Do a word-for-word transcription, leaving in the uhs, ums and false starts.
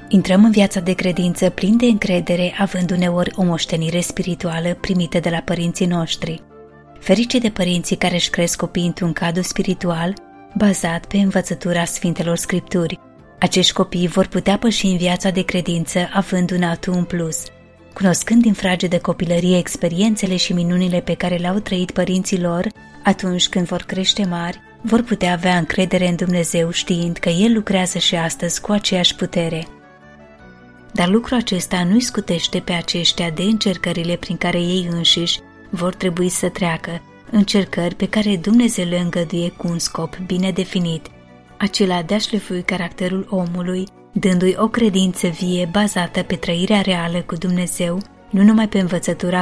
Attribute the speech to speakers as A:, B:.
A: Intrăm în viața de credință plin de încredere, având uneori o moștenire spirituală primită de la părinții noștri. Ferice de părinții care își cresc copiii într-un cadru spiritual bazat pe învățătura Sfintelor Scripturi. Acești copii vor putea păși în viața de credință având un atu în plus. Cunoscând din fragedă copilărie experiențele și minunile pe care le-au trăit părinții lor, atunci când vor crește mari, vor putea avea încredere în Dumnezeu știind că El lucrează și astăzi cu aceeași putere. Dar lucrul acesta nu-i scutește pe aceștia de încercările prin care ei înșiși vor trebui să treacă, încercări pe care Dumnezeu le îngăduie cu un scop bine definit, acela de a șlefui caracterul omului, dându-i o credință vie bazată pe trăirea reală cu Dumnezeu, nu numai pe învățătura